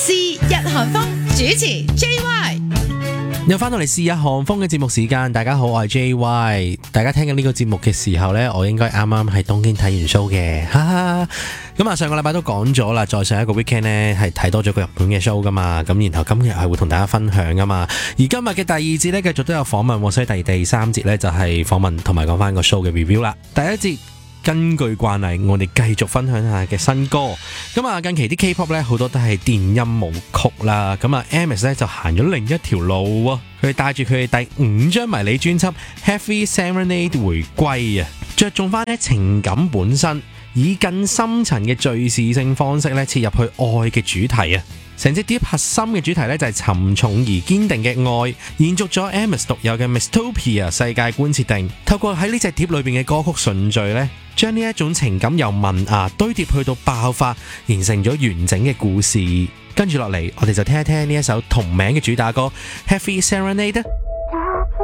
是日韓風，主持 JY。 又翻到嚟試下韓風嘅節目時間，大家好，我係 JY。大家聽緊呢個節目嘅時候呢，我應該啱啱喺東京睇完 show 嘅，哈哈。咁啊，上個禮拜都講咗啦，再上一個 weekend 呢係睇多咗個日本嘅 show 噶嘛，咁然後今日係會同大家分享噶嘛。而今日嘅第二節呢，繼續都有訪問，所以第三節呢就係訪問同埋講翻個 show 嘅 review 啦。第一節根據慣例，我哋繼續分享下嘅新歌。咁啊，近期啲 K-pop 咧好多都係電音舞曲啦。咁啊 Amos 咧就行咗另一條路喎，佢帶住佢哋第5張迷你專輯《Heavy Serenade》回歸啊，着重翻咧情感本身，以更深層嘅敘事性方式咧切入去愛嘅主題啊。成隻碟核心嘅主題咧就係沉重而堅定嘅愛，延續咗 Amos 獨有嘅 Mistopia 世界觀設定，透過喺呢隻碟裏邊嘅歌曲順序咧，將呢一種情感由萌芽堆疊去到爆發，形成咗完整嘅故事。跟住落嚟，我哋就聽一聽呢一首同名嘅主打歌《Heavy Serenade》。